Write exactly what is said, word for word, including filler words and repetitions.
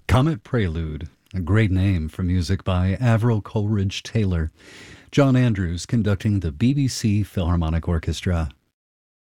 Comet Prelude, a great name for music by Avril Coleridge Taylor. John Andrews conducting the B B C Philharmonic Orchestra.